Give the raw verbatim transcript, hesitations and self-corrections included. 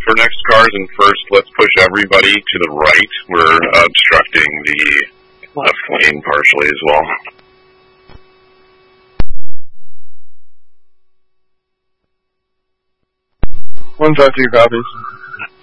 for next cars, and first let's push everybody to the right. We're obstructing the left lane partially as well. One five two copies.